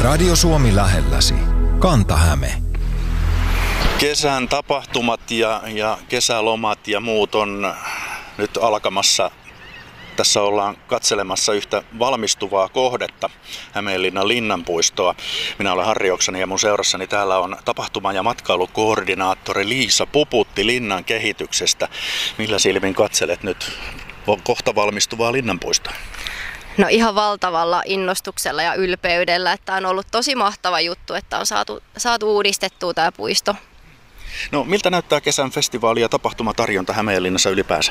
Radio Suomi lähelläsi. Kanta-Häme. Kesän tapahtumat ja kesälomat ja muut on nyt alkamassa. Tässä ollaan katselemassa yhtä valmistuvaa kohdetta, Hämeenlinnan Linnanpuistoa. Minä olen Harri Oksanen ja mun seurassani täällä on tapahtuma- ja matkailukoordinaattori Liisa Puputti Linnan kehityksestä. Millä silmin katselet nyt kohta valmistuvaa Linnanpuistoa? No ihan valtavalla innostuksella ja ylpeydellä, että on ollut tosi mahtava juttu, että on saatu uudistettua tämä puisto. No miltä näyttää kesän festivaali- ja tapahtumatarjonta Hämeenlinnassa ylipäänsä?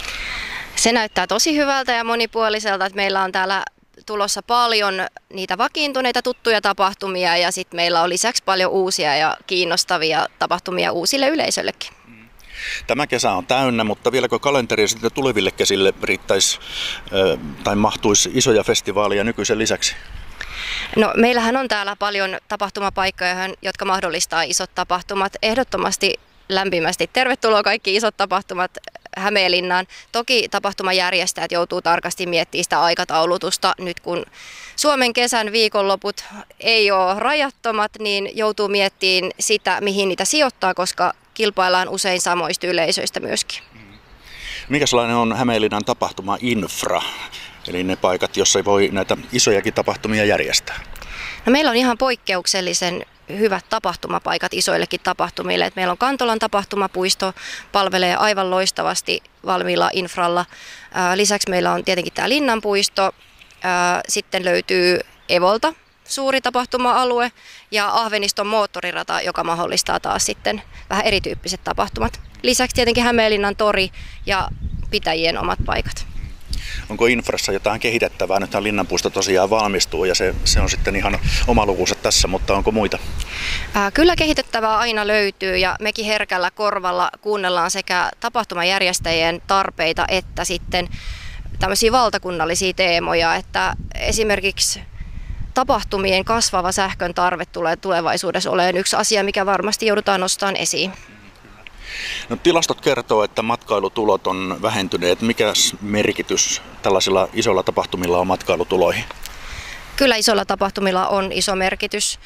Se näyttää tosi hyvältä ja monipuoliselta, että meillä on täällä tulossa paljon niitä vakiintuneita tuttuja tapahtumia ja sitten meillä on lisäksi paljon uusia ja kiinnostavia tapahtumia uusille yleisöllekin. Tämä kesä on täynnä, mutta vieläkö kalenteri sitten tuleville kesille riittäisi tai mahtuisi isoja festivaaleja nykyisen lisäksi? No meillähän on täällä paljon tapahtumapaikkoja, jotka mahdollistaa isot tapahtumat. Ehdottomasti lämpimästi tervetuloa kaikki isot tapahtumat Hämeenlinnaan. Toki tapahtumajärjestäjät joutuu tarkasti miettimään sitä aikataulutusta. Nyt kun Suomen kesän viikonloput ei ole rajattomat, niin joutuu miettimään sitä, mihin niitä sijoittaa, koska kilpaillaan usein samoista yleisöistä myöskin. Mikäslainen on Hämeenlinnan tapahtuma-infra, eli ne paikat, joissa voi näitä isojakin tapahtumia järjestää? No meillä on ihan poikkeuksellisen hyvät tapahtumapaikat isoillekin tapahtumille. Et meillä on Kantolan tapahtumapuisto, palvelee aivan loistavasti valmiilla infralla. Lisäksi meillä on tietenkin tämä Linnanpuisto. Sitten löytyy Evolta suuri tapahtuma-alue ja Ahveniston moottorirata, joka mahdollistaa taas sitten vähän erityyppiset tapahtumat. Lisäksi tietenkin Hämeenlinnan tori ja pitäjien omat paikat. Onko infrassa jotain kehitettävää? Nythän Linnanpuisto tosiaan valmistuu ja se on sitten ihan oma lukunsa tässä, mutta onko muita? Kyllä kehitettävää aina löytyy ja mekin herkällä korvalla kuunnellaan sekä tapahtumajärjestäjien tarpeita että sitten tämmöisiä valtakunnallisia teemoja, että esimerkiksi tapahtumien kasvava sähkön tarve tulee tulevaisuudessa olemaan yksi asia, mikä varmasti joudutaan nostamaan esiin. No, tilastot kertoo, että matkailutulot on vähentyneet. Mikä merkitys tällaisilla isoilla tapahtumilla on matkailutuloihin? Kyllä isoilla tapahtumilla on iso merkitys.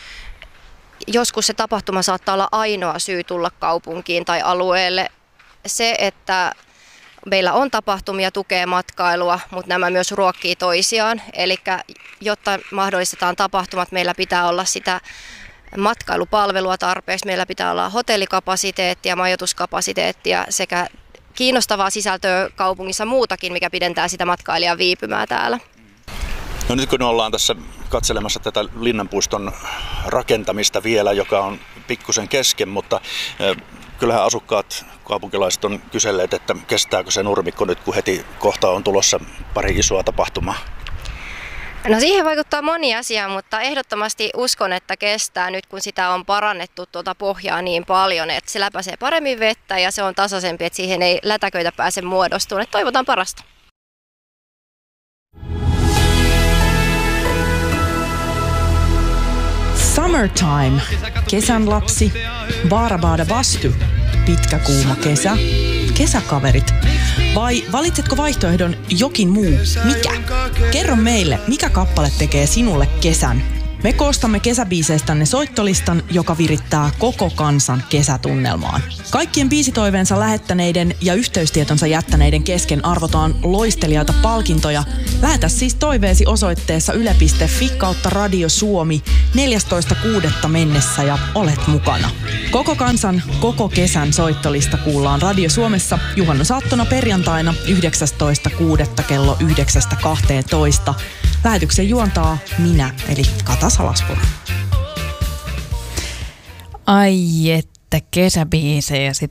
Joskus se tapahtuma saattaa olla ainoa syy tulla kaupunkiin tai alueelle. Se, että meillä on tapahtumia, tukee matkailua, mutta nämä myös ruokkii toisiaan. Eli jotta mahdollistetaan tapahtumat, meillä pitää olla sitä matkailupalvelua tarpeeksi. Meillä pitää olla hotellikapasiteettia, majoituskapasiteettia sekä kiinnostavaa sisältöä kaupungissa muutakin, mikä pidentää sitä matkailijan viipymää täällä. No nyt kun ollaan tässä katselemassa tätä Linnanpuiston rakentamista vielä, joka on pikkusen kesken, mutta kyllähän asukkaat, kaupunkilaiset on kyselleet, että kestääkö se nurmikko nyt, kun heti kohta on tulossa pari isoa tapahtumaa. No siihen vaikuttaa moni asia, mutta ehdottomasti uskon, että kestää nyt, kun sitä on parannettu tuota pohjaa niin paljon, että se läpäisee paremmin vettä ja se on tasaisempi, että siihen ei lätäköitä pääse muodostumaan. Toivotaan parasta. Summertime, kesän lapsi, Baarabaada Bastu, pitkä kuuma kesä, kesäkaverit. Vai valitsetko vaihtoehdon jokin muu? Mikä? Kerro meille, mikä kappale tekee sinulle kesän. Me koostamme kesäbiiseistänne soittolistan, joka virittää koko kansan kesätunnelmaan. Kaikkien biisitoiveensa lähettäneiden ja yhteystietonsa jättäneiden kesken arvotaan loistelijaita palkintoja. Lähetä siis toiveesi osoitteessa yle.fi/Radio Suomi 14.6. mennessä ja olet mukana. Koko kansan, koko kesän soittolista kuullaan Radio Suomessa juhannusaattona perjantaina 19.6. kello 9.12. Lähetyksen juontaa minä, eli Kata Salaspuro. Ai että kesäbiisejä